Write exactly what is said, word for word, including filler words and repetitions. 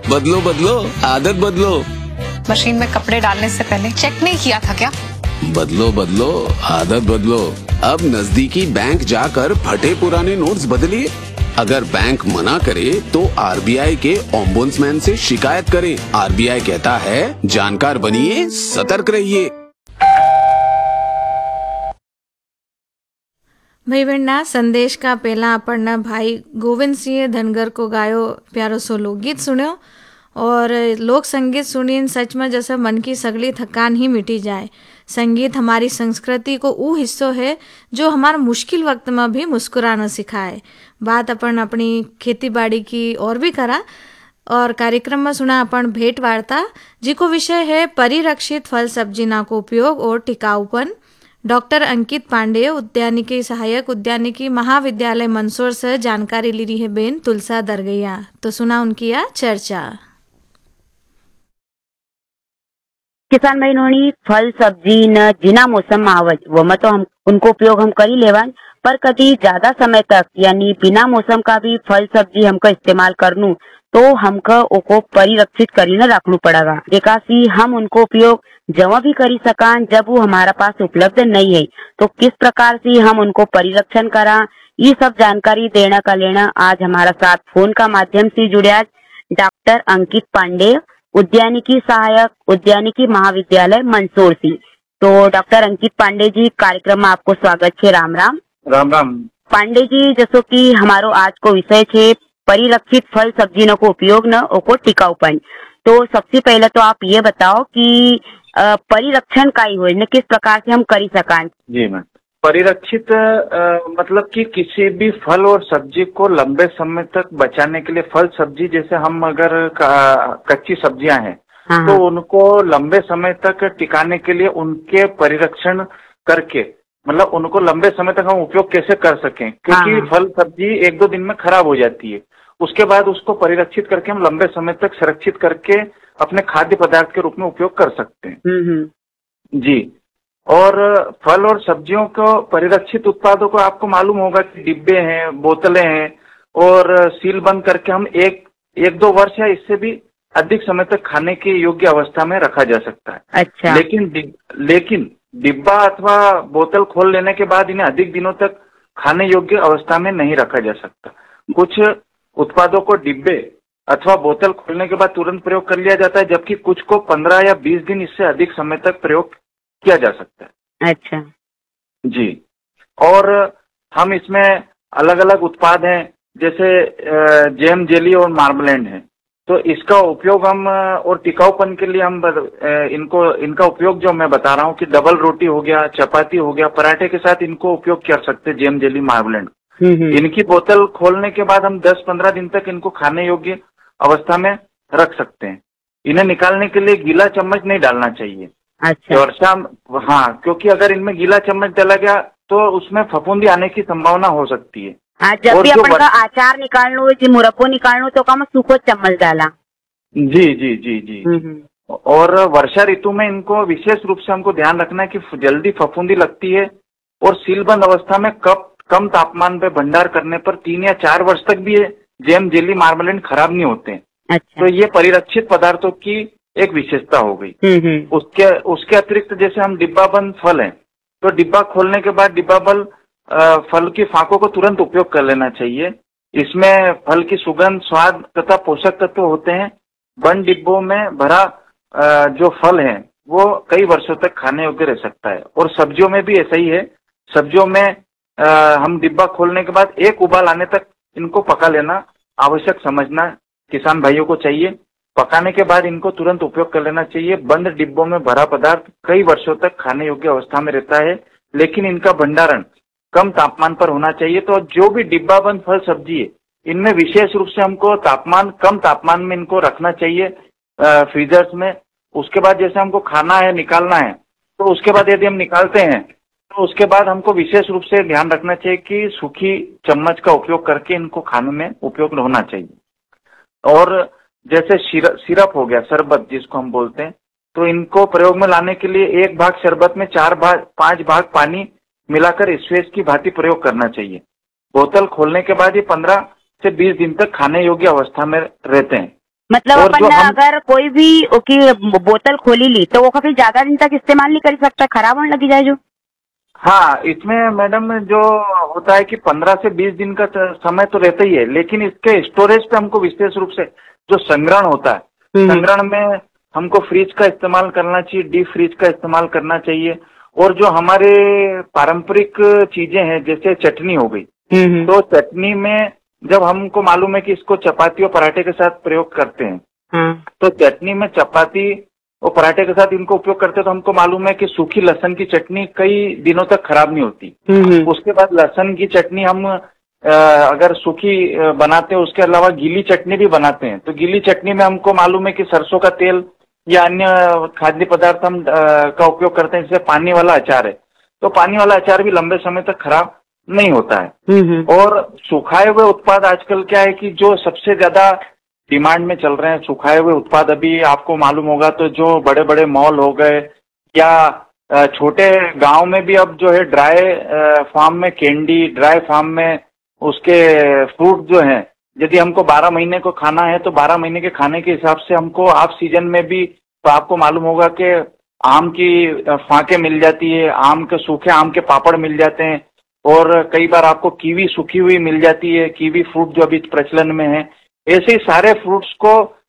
बदलो बदलो आदत बदलो। मशीन में कपड़े डालने से पहले चेक नहीं किया था क्या? बदलो बदलो आदत बदलो। अब नजदीकी बैंक जाकर फटे पुराने नोट्स बदलिए। अगर बैंक मना करे तो आरबीआई के ओम्बुड्समैन से शिकायत करें। आरबीआई कहता है जानकार बनिए, सतर्क रहिए। भाई बहनना संदेश का पहला આપણને भाई गोविंद सिंह धनगर को गायो प्यारो सो लोकगीत सुन्यो और लोक संगीत सुनी सच में जैसे मन की सगली थकान ही मिटी जाए। संगीत हमारी संस्कृति को वो हिस्सो है जो हमारे मुश्किल वक्त में भी मुस्कुराना सिखाए। बात अपन अपनी खेती बाड़ी की और भी करा और कार्यक्रम में सुना अपन भेंट वार्ता जिको विषय है परिरक्षित फल सब्जीना को उपयोग और टिकाऊपन। डॉक्टर अंकित पांडे उद्यानिकी सहायक उद्यानिकी महाविद्यालय मंदसौर से जानकारी ली रही है बेन तुलसा दरगैया। तो सुना उनकी यह चर्चा। किसान बहनों फल सब्जी न जिना मौसम में आवज वो में तो हम उनको उपयोग हम करी लेवान, पर कभी ज्यादा समय तक यानी बिना मौसम का भी फल सब्जी हमको इस्तेमाल करनू तो हमको ओको परिरक्षित करीने रखना पड़ेगा। जेकासी हम उनको उपयोग जब भी करी सकान जब वो हमारा पास उपलब्ध नहीं है तो किस प्रकार से हम उनको परिरक्षण करा, ये सब जानकारी देना का लेना आज हमारा साथ फोन का माध्यम से जुड़े डॉक्टर अंकित पांडे उद्यानिकी सहायक उद्यानिकी महाविद्यालय मंदसौर से। तो डॉक्टर अंकित पांडे जी कार्यक्रम में आपको स्वागत है। राम राम। राम राम पांडे जी, जैसो कि हमारो आज को विषय है परिरक्षित फल सब्जियों को उपयोग न ओको टिकाऊपन। तो सबसे पहले तो आप ये बताओ कि परिरक्षण का ही हो न किस प्रकार से हम करी सकान। जी मैम, परिरक्षित आ, मतलब कि किसी भी फल और सब्जी को लंबे समय तक बचाने के लिए फल सब्जी जैसे हम अगर कच्ची सब्जियां हैं हाँ। तो उनको लंबे समय तक टिकाने के लिए उनके परिरक्षण करके मतलब उनको लंबे समय तक हम उपयोग कैसे कर सकें, क्योंकि हाँ। फल सब्जी एक दो दिन में खराब हो जाती है। उसके बाद उसको परिरक्षित करके हम लंबे समय तक संरक्षित करके अपने खाद्य पदार्थ के रूप में उपयोग कर सकते हैं। जी, और फल और सब्जियों को परिरक्षित उत्पादों को आपको मालूम होगा कि डिब्बे हैं, बोतलें हैं और सील बंद करके हम एक एक दो वर्ष या इससे भी अधिक समय तक खाने की योग्य अवस्था में रखा जा सकता है। अच्छा। लेकिन लेकिन डिब्बा अथवा बोतल खोल लेने के बाद इन्हें अधिक दिनों तक खाने योग्य अवस्था में नहीं रखा जा सकता। कुछ उत्पादों को डिब्बे अथवा बोतल खोलने के बाद तुरंत प्रयोग कर लिया जाता है, जबकि कुछ को पंद्रह या बीस दिन इससे अधिक समय तक प्रयोग किया जा सकता है। अच्छा जी, और हम इसमें अलग अलग उत्पाद हैं जैसे जैम, जेली और मार्मलेंड है। तो इसका उपयोग हम और टिकाऊपन के लिए हम इनको इनका उपयोग जो मैं बता रहा हूँ कि डबल रोटी हो गया, चपाती हो गया, पराठे के साथ इनको उपयोग कर सकते हैं। जेम, जेली, मार्मलेंड इनकी बोतल खोलने के बाद हम दस पंद्रह दिन तक इनको खाने योग्य अवस्था में रख सकते हैं। इन्हें निकालने के लिए गीला चम्मच नहीं डालना चाहिए। अच्छा। वर्षा हाँ, क्योंकि अगर इनमें गीला चम्मच डाला गया तो उसमें फफूंदी आने की संभावना हो सकती है। हाँ, जब भी अपन का आचार निकालना हो, मुरब्बो निकालना हो तो कम सूखो चम्मच डाला। जी जी जी जी। और वर्षा ऋतु में इनको विशेष रूप से हमको ध्यान रखना है कि जल्दी फफूंदी लगती है और सीलबंद अवस्था में कप कम तापमान पे भंडार करने पर तीन या चार वर्ष तक भी जैम, जेली, मार्मलेंड खराब नहीं होते हैं। अच्छा। तो ये परिरक्षित पदार्थों की एक विशेषता हो गई। उसके उसके अतिरिक्त जैसे हम डिब्बा बंद फल है तो डिब्बा खोलने के बाद डिब्बा बंद फल की फाकों को तुरंत उपयोग कर लेना चाहिए। इसमें फल की सुगंध, स्वाद तथा पोषक तत्व होते हैं। बंद डिब्बों में भरा जो फल है वो कई वर्षों तक खाने योग्य रह सकता है। और सब्जियों में भी ऐसा ही है। सब्जियों में हम डिब्बा खोलने के बाद एक उबाल आने तक इनको पका लेना आवश्यक समझना किसान भाइयों को चाहिए। पकाने के बाद इनको तुरंत उपयोग कर लेना चाहिए। बंद डिब्बों में भरा पदार्थ कई वर्षों तक खाने योग्य अवस्था में रहता है, लेकिन इनका भंडारण कम तापमान पर होना चाहिए। तो जो भी डिब्बा बंद फल सब्जी है इनमें विशेष रूप से हमको तापमान कम तापमान में इनको रखना चाहिए फ्रीजर्स में। उसके बाद जैसे हमको खाना है, निकालना है, तो उसके बाद यदि हम निकालते हैं तो उसके बाद हमको विशेष रूप से ध्यान रखना चाहिए कि सूखी चम्मच का उपयोग करके इनको खाने में उपयोग होना चाहिए। और जैसे सिरप हो गया, शरबत जिसको हम बोलते हैं, तो इनको प्रयोग में लाने के लिए एक भाग शरबत में चार भाग पांच भाग पानी मिलाकर स्वेज की भांति प्रयोग करना चाहिए। बोतल खोलने के बाद ये पंद्रह से बीस दिन तक खाने योग्य अवस्था में रहते हैं। मतलब और अपन जो हम- अगर कोई भी ओकी बोतल खोली ली तो वो काफी ज्यादा दिन तक इस्तेमाल नहीं कर सकता, खराब होने लगी जाए जो। हाँ, इसमें मैडम जो होता है कि पंद्रह से बीस दिन का त- समय तो रहता ही है, लेकिन इसके स्टोरेज पे हमको विशेष रूप से जो संग्रहण होता है, संग्रहण में हमको फ्रिज का इस्तेमाल करना चाहिए, डीप फ्रिज का इस्तेमाल करना चाहिए। और जो हमारे पारंपरिक चीजें हैं जैसे चटनी हो गई, तो चटनी में जब हमको मालूम है कि इसको चपाती और पराठे के साथ प्रयोग करते हैं, तो चटनी में चपाती और पराठे के साथ इनको उपयोग करते हैं, तो हमको मालूम है कि सूखी लहसुन की चटनी कई दिनों तक खराब नहीं होती। उसके बाद लहसुन की चटनी हम अ, अगर सूखी अ, बनाते हैं, उसके अलावा गीली चटनी भी बनाते हैं, तो गीली चटनी में हमको मालूम है कि सरसों का तेल या अन्य खाद्य पदार्थ हम अ, का उपयोग करते हैं, जैसे पानी वाला अचार है, तो पानी वाला अचार भी लंबे समय तक खराब नहीं होता है। और सुखाए हुए उत्पाद आजकल क्या है कि जो सबसे ज्यादा डिमांड में चल रहे हैं सुखाए हुए उत्पाद, अभी आपको मालूम होगा तो जो बड़े बड़े मॉल हो गए या अ, छोटे गांव में भी अब जो है ड्राई फार्म में कैंडी, ड्राई फार्म में उसके फ्रूट जो हैं, यदि हमको बारह महीने को खाना है तो बारह महीने के खाने के हिसाब से हमको ऑफ सीजन में भी, तो आपको मालूम होगा कि आम की फांके मिल जाती है, आम के सूखे आम के पापड़ मिल जाते हैं, और कई बार आपको कीवी सूखी हुई मिल जाती है, कीवी फ्रूट जो अभी प्रचलन में है। ऐसे ही सारे फ्रूट्स को